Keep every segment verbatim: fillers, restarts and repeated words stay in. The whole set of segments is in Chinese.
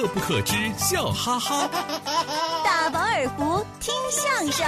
乐不可支，笑哈哈； 大饱耳福，听相声；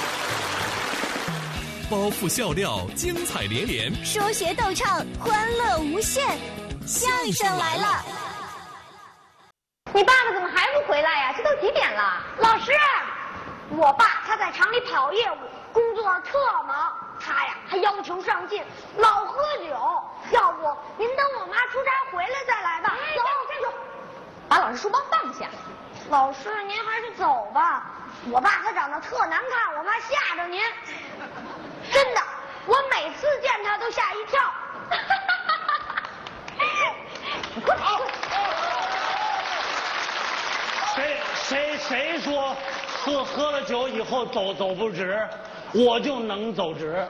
包袱笑料，精彩连连； 说学逗唱，欢乐无限。相声来了！ 你爸爸怎么还不回来呀？这都几点了？老师，我爸他在厂里跑业务，工作特忙，他呀还要求上进，老喝酒。要不您等我妈出差回来再来吧。走，站住！把老师书包放下。老师，您还是走吧。我爸他长得特难看，我怕吓着您。真的，我每次见他都吓一跳。你过来，过来。 谁谁谁说喝喝了酒以后走走不直，我就能走直。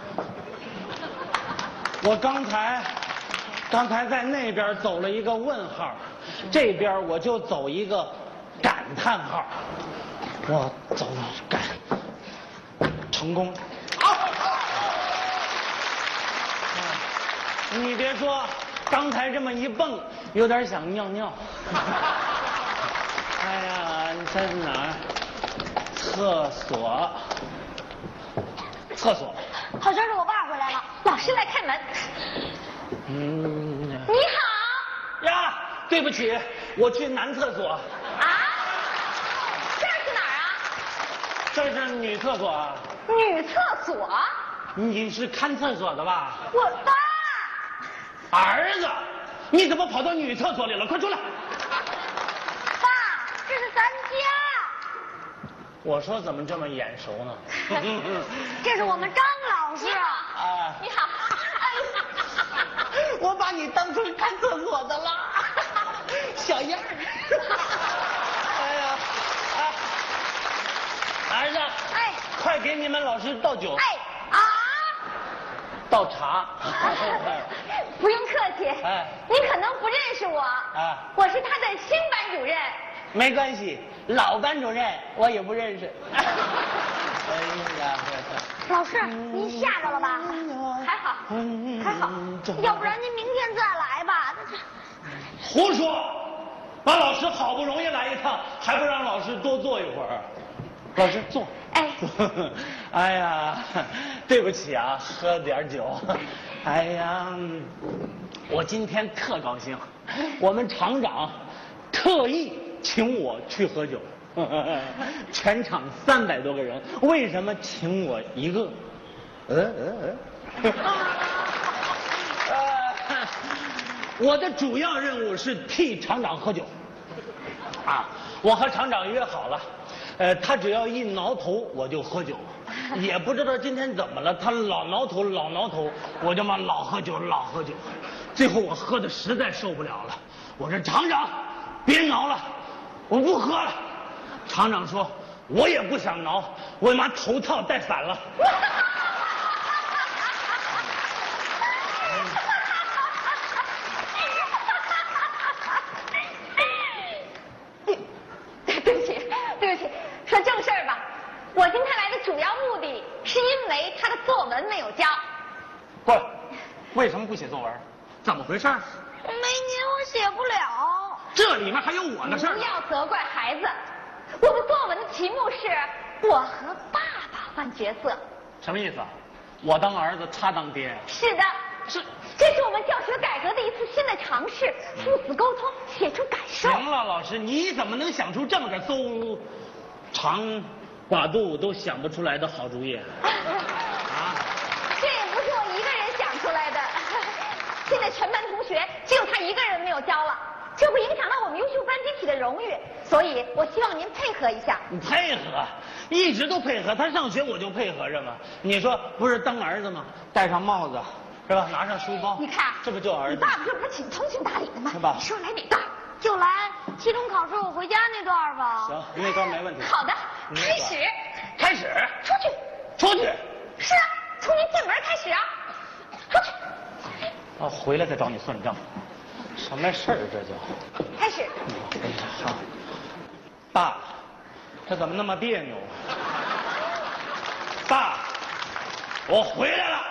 我刚才刚才在那边走了一个问号，这边我就走一个感叹号。我走感成功。好，你别说，刚才这么一蹦，有点想尿尿。哎呀，你在哪儿？厕所，厕所。 好像是我爸回来了，老师来开门。 嗯。 你好。 呀，对不起，我去男厕所。 啊？这是哪儿啊？ 这是女厕所啊。 女厕所？ 你是看厕所的吧？ 我爸。 儿子，你怎么跑到女厕所里了？快出来！ 这是咱家。 我说怎么这么眼熟呢？ 这是我们张老师。 啊， 你好。 我把你当成看厕所的了，小样儿。哎呀，哎，儿子， 哎， 快给你们老师倒酒。 哎啊， 倒茶。 不用客气。 哎， 您可能不认识我。 啊， 我是他的新班主任。 没关系，老班主任我也不认识。哎呀， 老师，您吓着了吧？还好，还好，要不然您明天再来吧。 胡说！把老师好不容易来一趟，还不让老师多坐一会儿？老师坐。 哎， 哎呀，对不起啊，喝点酒。哎呀，我今天特高兴，我们厂长特意请我去喝酒，全场三百多个人，为什么请我一个？嗯嗯嗯。呃，我的主要任务是替厂长喝酒。啊，我和厂长约好了，呃，他只要一挠头我就喝酒，也不知道今天怎么了，他老挠头老挠头，我就嘛老喝酒老喝酒，最后我喝的实在受不了了，我说厂长，别挠了。我不喝了，厂长说，我也不想挠，我妈头套戴反了。 对不起，对不起，说正事儿吧。我今天来的主要目的是因为他的作文没有交。 不，为什么不写作文？怎么回事？ 没您我写不了。 这里面还有我的事儿。 不要责怪孩子，我的作文的题目是我和爸爸换角色。 什么意思？我当儿子，他当爹？ 是的， 是， 这是我们教学改革的一次新的尝试，父子沟通，写出感受。 行了，老师，你怎么能想出这么个邹长寡肚都想不出来的好主意？啊， 这也不是我一个人想出来的，现在全班同学只有他一个人没有交了。这不影响到我们优秀班集体的荣誉，所以我希望您配合一下。 你配合，一直都配合。他上学我就配合着嘛。你说不是当儿子吗？戴上帽子，是吧？拿上书包。 你看， 这不就儿子？ 你爸爸这不是挺通情达理的吗？ 是吧？ 你说来哪段？就来期中考试我回家那段吧。 行，那段没问题。 好的，开始。 开始。 出去。 出去。是啊，从您进门开始啊。出去。 啊，回来再找你算账。什么事儿这叫？ 开始。 好，爸，这怎么那么别扭？爸，我回来了。